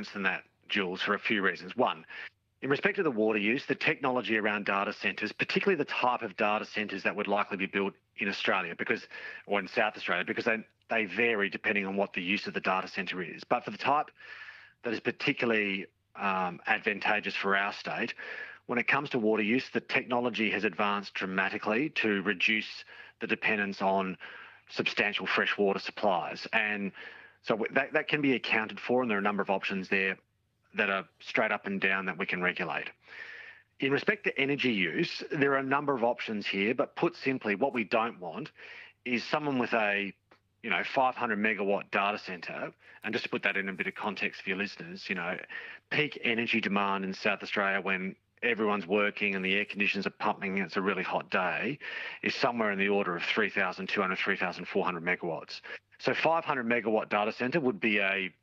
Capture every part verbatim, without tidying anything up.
nuanced than that, Jules, for a few reasons. One, in respect to the water use, the technology around data centres, particularly the type of data centres that would likely be built in Australia, because, or in South Australia, because they, they vary depending on what the use of the data centre is. But for the type that is particularly um, advantageous for our state, when it comes to water use, the technology has advanced dramatically to reduce the dependence on substantial freshwater supplies. And so that, that can be accounted for, and there are a number of options there that are straight up and down that we can regulate. In respect to energy use, there are a number of options here, but put simply, what we don't want is someone with a, you know, five hundred megawatt data centre, and just to put that in a bit of context for your listeners, you know, peak energy demand in South Australia when everyone's working and the air conditions are pumping and it's a really hot day is somewhere in the order of three thousand two hundred, three thousand four hundred megawatts. So five hundred megawatt data centre would be a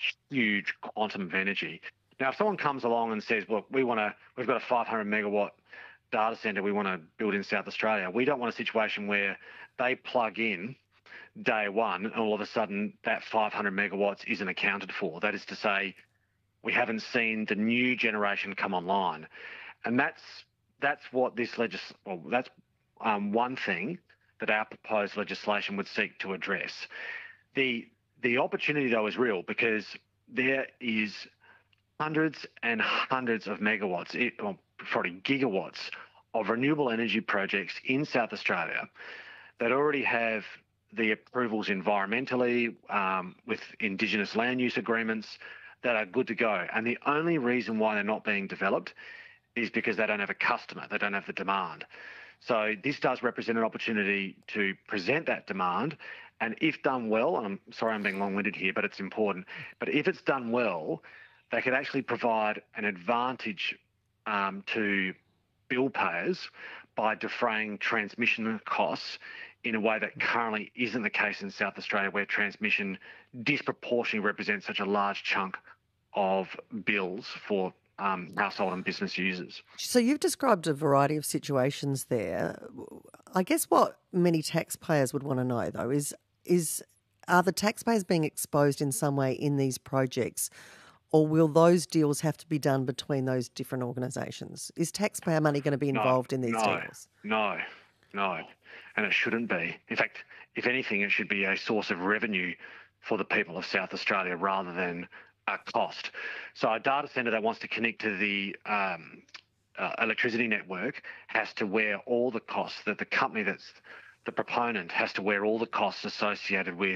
huge quantum of energy. Now, if someone comes along and says, "Well, we want to, we've got a five hundred megawatt data centre we want to build in South Australia," we don't want a situation where they plug in day one and all of a sudden that five hundred megawatts isn't accounted for. That is to say, we haven't seen the new generation come online, and that's that's what this legis well, that's um, one thing that our proposed legislation would seek to address. The the opportunity though is real, because there is hundreds and hundreds of megawatts, it, well, sorry, gigawatts of renewable energy projects in South Australia that already have the approvals environmentally, um, with Indigenous land use agreements, that are good to go. And the only reason why they're not being developed is because they don't have a customer, they don't have the demand. So this does represent an opportunity to present that demand, and if done well, and I'm sorry I'm being long-winded here, but it's important, but if it's done well, they could actually provide an advantage um, to bill payers by defraying transmission costs in a way that currently isn't the case in South Australia, where transmission disproportionately represents such a large chunk of bills for um, household and business users. So you've described a variety of situations there. I guess what many taxpayers would want to know, though, is is are the taxpayers being exposed in some way in these projects, or will those deals have to be done between those different organisations? Is taxpayer money going to be involved no, in these no, deals? No, no, and it shouldn't be. In fact, if anything, it should be a source of revenue for the people of South Australia rather than a cost. So a data centre that wants to connect to the um, uh, electricity network has to wear all the costs, that the company that's the proponent has to wear all the costs associated with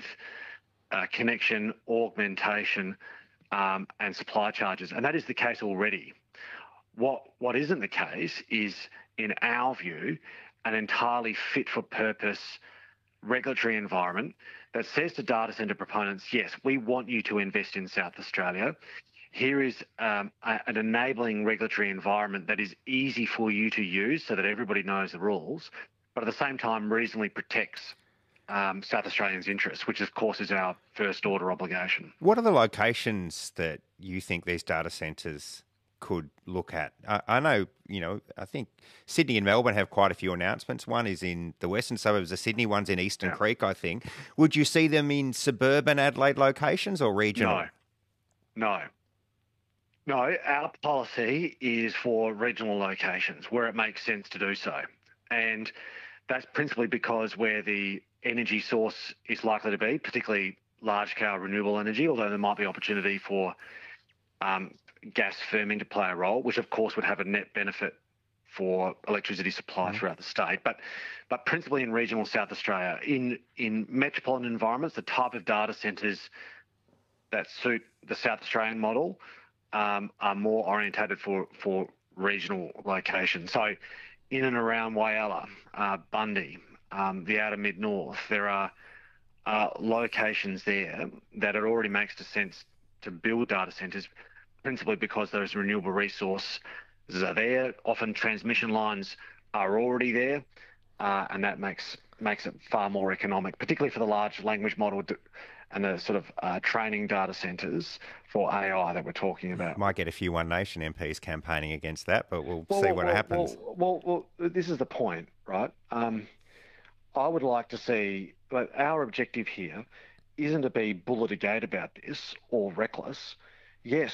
uh, connection, augmentation, um, and supply charges. And that is the case already. What What isn't the case is, in our view, an entirely fit-for-purpose regulatory environment that says to data centre proponents, yes, we want you to invest in South Australia. Here is um, a, an enabling regulatory environment that is easy for you to use so that everybody knows the rules, but at the same time reasonably protects um, South Australians' interests, which of course is our first order obligation. What are the locations that you think these data centres could look at? I, I know, you know, I think Sydney and Melbourne have quite a few announcements. One is in the western suburbs of Sydney, one's in Eastern Yeah. Creek, I think. Would you see them in suburban Adelaide locations or regional? No, no. No, our policy is for regional locations where it makes sense to do so. And that's principally because where the energy source is likely to be, particularly large-scale renewable energy, although there might be opportunity for um, gas firming to play a role, which of course would have a net benefit for electricity supply mm. throughout the state, but but principally in regional South Australia. In in metropolitan environments, the type of data centres that suit the South Australian model um, are more orientated for, for regional locations. So in and around Whyalla, uh, Bundy, um, the outer mid-north, there are uh, locations there that it already makes sense to build data centres, principally because those renewable resources are there. Often transmission lines are already there, uh, and that makes makes it far more economic, particularly for the large language model and the sort of uh, training data centres for A I that we're talking about. Might get a few One Nation M Ps campaigning against that, but we'll well, see well, what well, happens. Well, well, well, this is the point, right? Um, I would like to see, but our objective here isn't to be bullet a gate about this or reckless. Yes,